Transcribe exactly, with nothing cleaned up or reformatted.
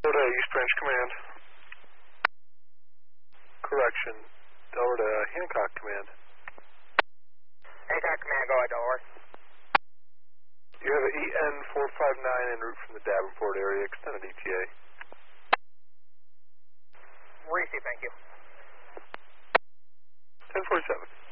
Delta East Branch Command. Correction. Delta Hancock Command. Hancock Command, go ahead, Delaware. You have an E N four five nine en route from the Davenport area, extended E T A. Receive, thank you. ten forty-seven.